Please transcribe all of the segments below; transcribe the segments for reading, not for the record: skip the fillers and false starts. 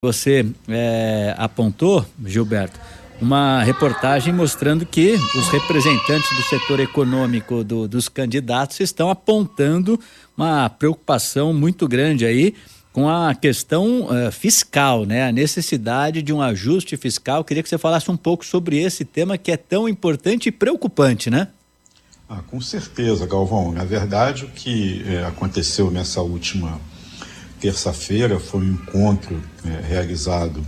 Você apontou, Gilberto, uma reportagem mostrando que os representantes do setor econômico dos candidatos estão apontando uma preocupação muito grande aí com a questão fiscal, né? A necessidade de um ajuste fiscal. Queria que você falasse um pouco sobre esse tema que é tão importante e preocupante, né? Com certeza, Galvão. Na verdade, o que aconteceu nessa última terça-feira foi um encontro realizado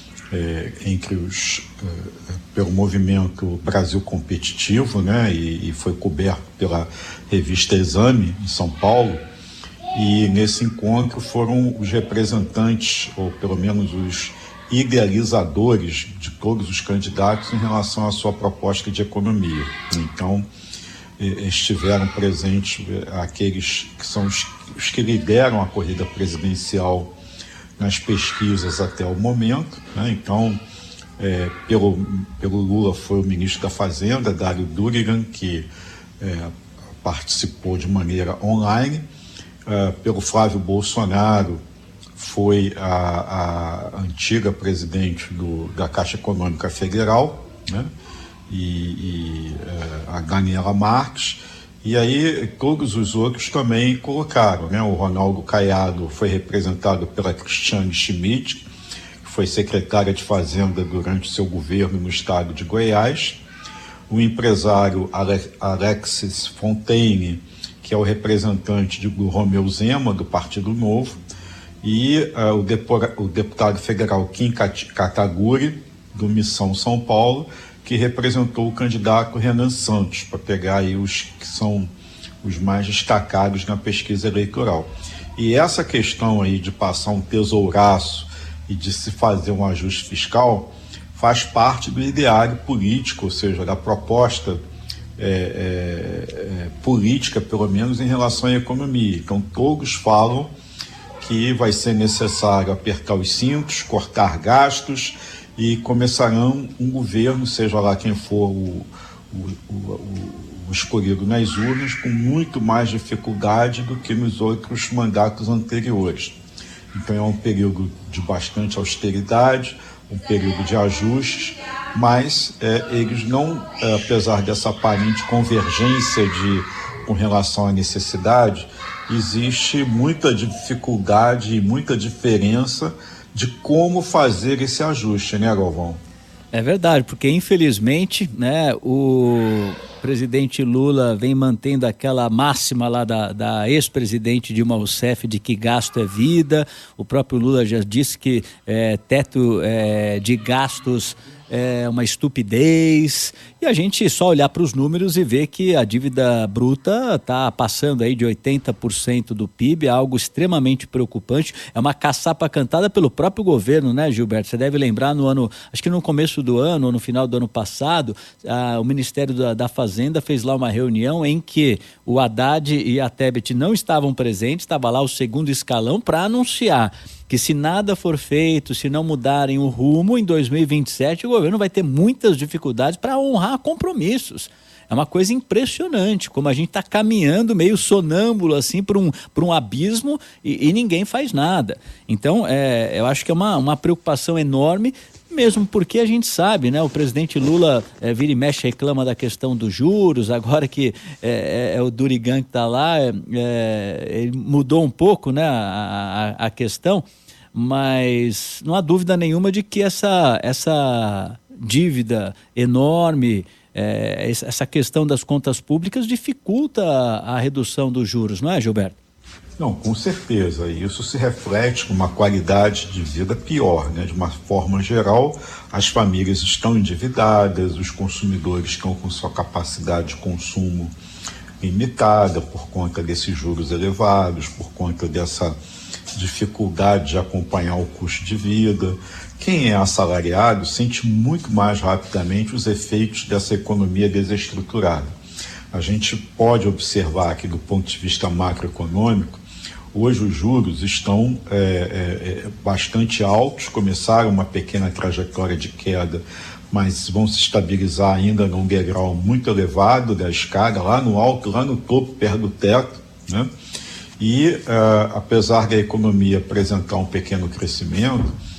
pelo movimento Brasil Competitivo, né? E foi coberto pela revista Exame, em São Paulo. E nesse encontro foram os representantes, ou pelo menos os idealizadores de todos os candidatos em relação à sua proposta de economia. Então, estiveram presentes aqueles que são os que lideram a corrida presidencial nas pesquisas até o momento, né? Então, pelo Lula foi o ministro da Fazenda, Dário Durigan, que participou de maneira online. Pelo Flávio Bolsonaro foi a antiga presidente da Caixa Econômica Federal, né? E a Daniela Marques, e aí todos os outros também colocaram, né? O Ronaldo Caiado foi representado pela Cristiane Schmidt, que foi secretária de Fazenda durante seu governo no estado de Goiás, o empresário Alexis Fontaine, que é o representante do Romeu Zema, do Partido Novo, e o deputado federal Kim Kataguiri, do Missão São Paulo, que representou o candidato Renan Santos, para pegar aí os que são os mais destacados na pesquisa eleitoral. E essa questão aí de passar um tesouraço e de se fazer um ajuste fiscal faz parte do ideário político, ou seja, da proposta política, pelo menos em relação à economia. Então todos falam que vai ser necessário apertar os cintos, cortar gastos, e começarão um governo, seja lá quem for o escolhido nas urnas, com muito mais dificuldade do que nos outros mandatos anteriores. Então é um período de bastante austeridade, um período de ajustes, mas eles não, apesar dessa aparente convergência com relação à necessidade, existe muita dificuldade e muita diferença de como fazer esse ajuste, né, Galvão? É verdade, porque infelizmente, né, o presidente Lula vem mantendo aquela máxima lá da ex-presidente Dilma Rousseff de que gasto é vida. O próprio Lula já disse que teto de gastos é uma estupidez, e a gente só olhar para os números e ver que a dívida bruta está passando aí de 80% do PIB, algo extremamente preocupante. É uma caçapa cantada pelo próprio governo, né, Gilberto? Você deve lembrar acho que no começo do ano, ou no final do ano passado, o Ministério da Fazenda fez lá uma reunião em que o Haddad e a Tebet não estavam presentes, estava lá o segundo escalão para anunciar que se nada for feito, se não mudarem o rumo, em 2027 o governo vai ter muitas dificuldades para honrar compromissos. É uma coisa impressionante, como a gente está caminhando meio sonâmbulo assim para um abismo e ninguém faz nada. Então, eu acho que é uma preocupação enorme, mesmo porque a gente sabe, né? O presidente Lula vira e mexe, reclama da questão dos juros, agora que é o Durigan que está lá, ele mudou um pouco, né, a questão, mas não há dúvida nenhuma de que essa dívida enorme, essa questão das contas públicas dificulta a redução dos juros, não é, Gilberto? Não, com certeza. Isso se reflete numa qualidade de vida pior, né? De uma forma geral, as famílias estão endividadas, os consumidores estão com sua capacidade de consumo limitada por conta desses juros elevados, por conta dessa dificuldade de acompanhar o custo de vida. Quem é assalariado sente muito mais rapidamente os efeitos dessa economia desestruturada. A gente pode observar aqui do ponto de vista macroeconômico, hoje os juros estão bastante altos, começaram uma pequena trajetória de queda, mas vão se estabilizar ainda num degrau muito elevado da escada, lá no alto, lá no topo, perto do teto, né? E apesar da economia apresentar um pequeno crescimento,